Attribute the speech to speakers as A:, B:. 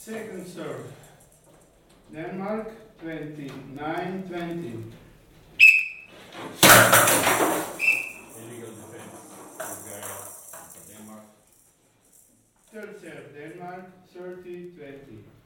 A: Second serve. Denmark 29-20.
B: Illegal defense. Bulgaria for Denmark.
A: Third serve. Denmark 30-20.